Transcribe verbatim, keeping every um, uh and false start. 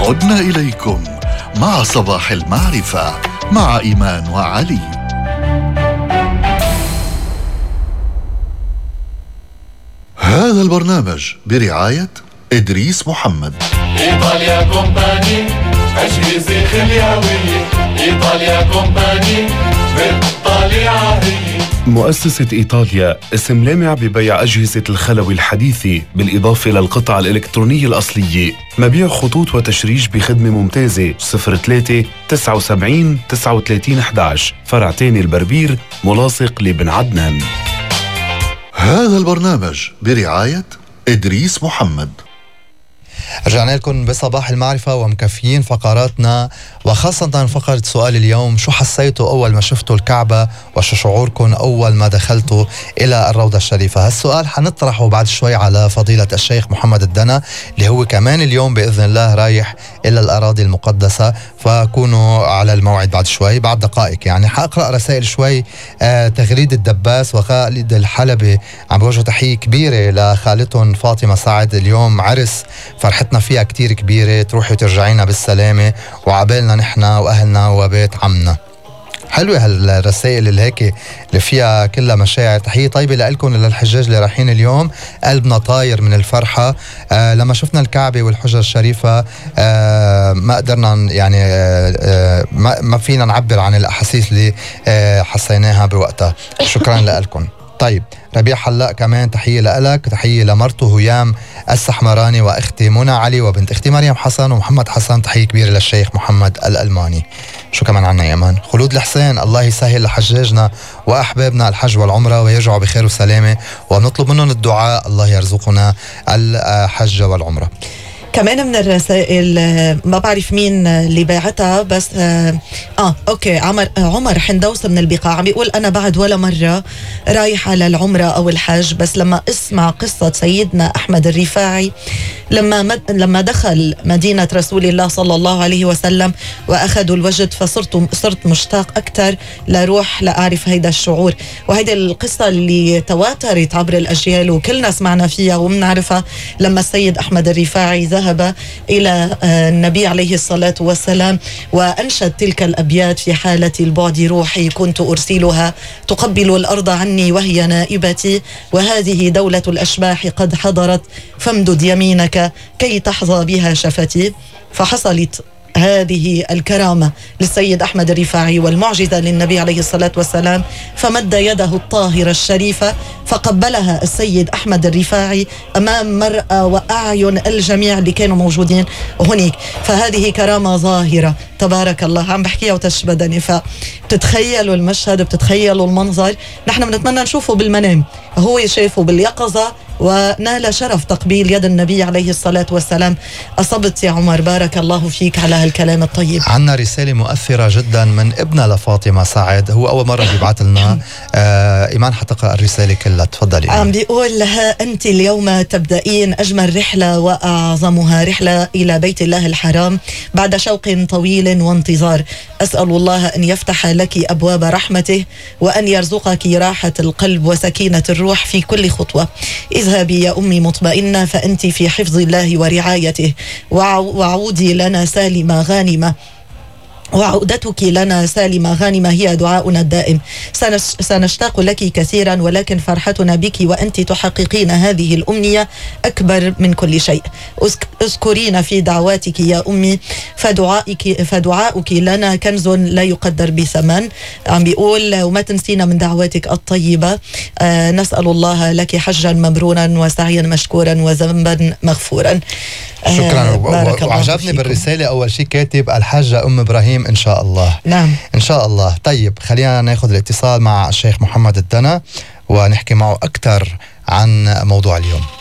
عدنا إليكم مع صباح المعرفة مع إيمان وعلي. هذا البرنامج برعاية إدريس محمد. إيطاليا كومباني أجهزة خليوية، إيطاليا كومباني بالطليعة هي. مؤسسة إيطاليا اسم لامع ببيع أجهزة الخلوي الحديثة بالإضافة للقطع الإلكترونية الأصلية. مبيع خطوط وتشريج بخدمة ممتازة. صفر ثلاثة تسعة وسبعين تسعة وثلاثين أحد عشر، فرع تاني البربير ملاصق لبن عدنان. هذا البرنامج برعاية إدريس محمد. رجعنا لكم بصباح المعرفة ومكفيين فقراتنا، وخاصة فقرة سؤال اليوم: شو حسيتوا أول ما شفتوا الكعبة وشو شعوركم أول ما دخلتوا إلى الروضة الشريفة؟ هالسؤال حنطرحه بعد شوي على فضيلة الشيخ محمد الدنا، اللي هو كمان اليوم بإذن الله رايح إلى الأراضي المقدسة، فكونوا على الموعد بعد شوي، بعد دقائق يعني. حأقرأ رسائل شوي. آه تغريد الدباس وخالد الحلبي عم بوجهوا تحية كبيرة لخالتهم فاطمة سعد، اليوم عرس فرحتنا فيها كتير كبيرة، تروحي وترجعينا بالسلامة وعبالنا نحن وأهلنا وبيت عمنا. حلوة هالرسائل اللي هيك اللي فيها كلها مشاعر. تحية طيبة لألكم للحجاج اللي رايحين اليوم، قلبنا طاير من الفرحة. آه لما شفنا الكعبة والحجر الشريفة آه ما قدرنا يعني آه ما, ما فينا نعبر عن الأحاسيس اللي آه حسيناها بوقتها. شكرا لألكم. طيب ربيع حلاق كمان تحية لألك، تحية لمرته هيام السحمراني وأختي منى علي وبنت أختي مريم حسن ومحمد حسن. تحية كبيرة للشيخ محمد الألماني. شو كمان عنا يا أمان؟ خلود الحسين: الله يسهل لحجاجنا وأحبابنا الحج والعمرة ويرجعوا بخير وسلامة، ونطلب منهم الدعاء الله يرزقنا الحج والعمرة. كمان من الرسائل ما بعرف مين اللي باعتها بس اه, آه اوكي عمر عمر حندوس من البقاع عم بيقول: انا بعد ولا مره رايح على العمره او الحج، بس لما اسمع قصه سيدنا احمد الرفاعي لما مد لما دخل مدينه رسول الله صلى الله عليه وسلم واخذوا الوجد، فصرت صرت مشتاق اكثر لروح لاعرف هيدا الشعور. وهيدي القصه اللي تواترت عبر الاجيال وكلنا سمعنا فيها وبنعرفها، لما السيد احمد الرفاعي ذهب إلى النبي عليه الصلاة والسلام وأنشد تلك الأبيات: في حالة البعد روحي كنت أرسلها، تقبل الأرض عني وهي نائبتي، وهذه دولة الأشباح قد حضرت، فامدد يمينك كي تحظى بها شفتي. فحصلت هذه الكرامة للسيد أحمد الرفاعي والمعجزة للنبي عليه الصلاة والسلام، فمد يده الطاهرة الشريفة فقبلها السيد أحمد الرفاعي أمام مرأة وأعين الجميع اللي كانوا موجودين هناك. فهذه كرامة ظاهرة تبارك الله، عم بحكيها وتشبدني. فبتتخيلوا المشهد، بتتخيلوا المنظر، نحن بنتمنى نشوفه بالمنام، هو شايفه باليقظة ونال شرف تقبيل يد النبي عليه الصلاة والسلام. أصبت يا عمر، بارك الله فيك على هالكلام الطيب. عنا رسالة مؤثرة جدا من ابنة لفاطمة سعد، هو أول مرة بيبعث لنا. آه إيمان حتقرأ الرسالة كلها، تفضلي. عم بيقول لها: أنت اليوم تبدأين أجمل رحلة وأعظمها، رحلة إلى بيت الله الحرام بعد شوق طويل وانتظار. أسأل الله أن يفتح لك أبواب رحمته وأن يرزقك راحة القلب وسكينة الروح في كل خطوة. اذهبي يا أمي مطمئنة، فأنت في حفظ الله ورعايته، وعودي لنا سالمة غانمة، وعودتك لنا سالمة غانمة هي دعاؤنا الدائم. سنشتاق لك كثيرا، ولكن فرحتنا بك وأنت تحققين هذه الأمنية أكبر من كل شيء. اذكرين في دعواتك يا أمي، فدعائك فدعاؤك لنا كنز لا يقدر بثمن. عم بيقول: وما تنسينا من دعواتك الطيبة. آه نسأل الله لك حجا مبرورا وسعيا مشكورا وذنبا مغفورا. شكرا. وعجبني بالرسالة أول شيء كاتب الحاجة أم إبراهيم إن شاء الله. نعم إن شاء الله. طيب خلينا ناخذ الاتصال مع الشيخ محمد الدنا ونحكي معه أكثر عن موضوع اليوم.